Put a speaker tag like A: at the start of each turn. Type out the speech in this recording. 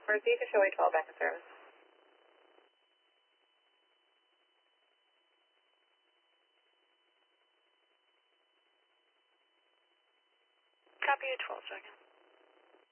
A: Northeast, Shoei 12 back in service.
B: Copy you, 12 seconds.